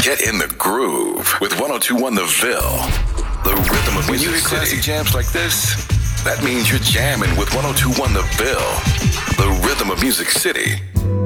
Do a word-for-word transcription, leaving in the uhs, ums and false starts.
Get in the groove with ten twenty-one The Ville. The rhythm of music. When you hear classic jams like this, that means you're jamming with ten twenty-one The Ville. The rhythm of Music City.